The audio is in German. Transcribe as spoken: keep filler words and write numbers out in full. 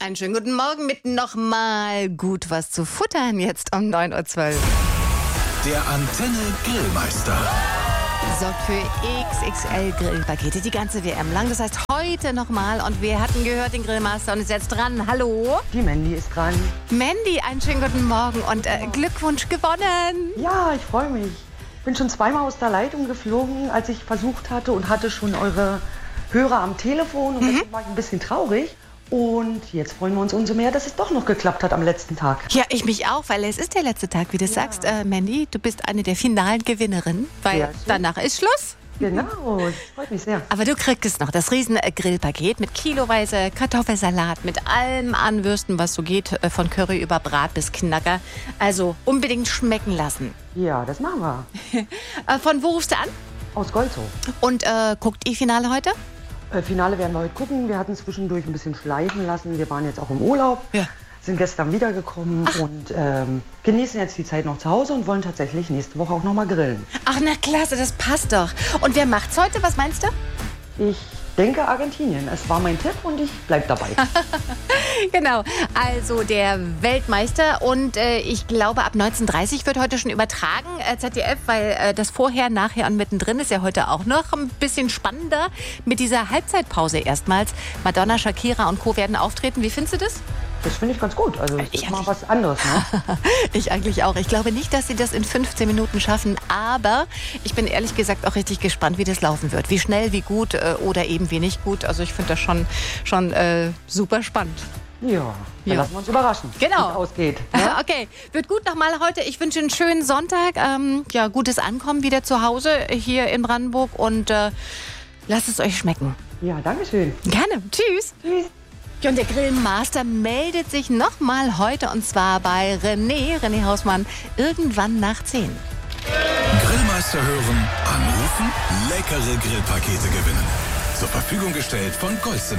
Einen schönen guten Morgen mit nochmal gut was zu futtern jetzt um neun Uhr zwölf. Der Antenne Grillmeister Sorgt für X X L-Grillpakete die ganze W M lang. Das heißt heute nochmal. Und wir hatten gehört, den Grillmaster und ist jetzt dran. Hallo? Die Mandy ist dran. Mandy, einen schönen guten Morgen und äh, Glückwunsch gewonnen. Ja, ich freue mich. Ich bin schon zweimal aus der Leitung geflogen, als ich versucht hatte und hatte schon eure Hörer am Telefon. Und mhm. deswegen war ich ein bisschen traurig. Und jetzt freuen wir uns umso mehr, dass es doch noch geklappt hat am letzten Tag. Ja, ich mich auch, weil es ist der letzte Tag, wie du ja. sagst. Äh, Mandy, du bist eine der finalen Gewinnerinnen, weil ja, danach ist Schluss. Genau, das freut mich sehr. Aber du kriegst noch das riesen Grillpaket mit kiloweise Kartoffelsalat, mit allem an Würsten, was so geht, von Curry über Brat bis Knacker. Also unbedingt schmecken lassen. Ja, das machen wir. Von wo rufst du an? Aus Golzow. Und äh, guckt ihr Finale heute? Äh, Finale werden wir heute gucken. Wir hatten zwischendurch ein bisschen schleifen lassen. Wir waren jetzt auch im Urlaub, ja. sind gestern wiedergekommen Ach. und ähm, genießen jetzt die Zeit noch zu Hause und wollen tatsächlich nächste Woche auch noch mal grillen. Ach, na klasse, das passt doch. Und wer macht's heute? Was meinst du? Ich denke Argentinien. Es war mein Tipp und ich bleib dabei. Genau, also der Weltmeister und äh, ich glaube ab neunzehn Uhr dreißig wird heute schon übertragen, äh, Z D F, weil äh, das Vorher, Nachher und Mittendrin ist ja heute auch noch ein bisschen spannender mit dieser Halbzeitpause erstmals. Madonna, Shakira und Co. werden auftreten. Wie findest du das? Das finde ich ganz gut. Also das ich ist mal was anderes. Ne? Ich eigentlich auch. Ich glaube nicht, dass sie das in fünfzehn Minuten schaffen, aber ich bin ehrlich gesagt auch richtig gespannt, wie das laufen wird. Wie schnell, wie gut äh, oder eben wenig gut. Also ich finde das schon, schon äh, super spannend. Ja, dann ja. lassen wir uns überraschen, genau. wie es ausgeht. Ne? Okay, wird gut nochmal heute. Ich wünsche einen schönen Sonntag. Ähm, ja, gutes Ankommen wieder zu Hause hier in Brandenburg und äh, lasst es euch schmecken. Ja, danke schön. Gerne. Tschüss. Tschüss. Und der Grillmaster meldet sich nochmal heute und zwar bei René, René Hausmann, irgendwann nach zehn. Grillmeister hören, anrufen, leckere Grillpakete gewinnen. Zur Verfügung gestellt von Golzen.